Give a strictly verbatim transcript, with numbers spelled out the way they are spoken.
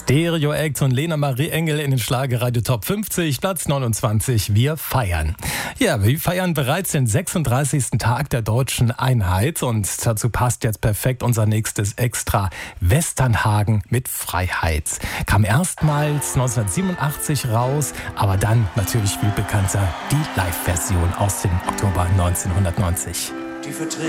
Stereo Act und Lena Marie Engel in den Schlagerradio Top fünfzig, Platz neunundzwanzig. Wir feiern. Ja, wir feiern bereits den sechsunddreißigsten Tag der deutschen Einheit und dazu passt jetzt perfekt unser nächstes Extra. Westernhagen mit Freiheit. Kam erstmals neunzehnhundertsiebenundachtzig raus, aber dann natürlich viel bekannter die Live-Version aus dem Oktober neunzehnhundertneunzig. Die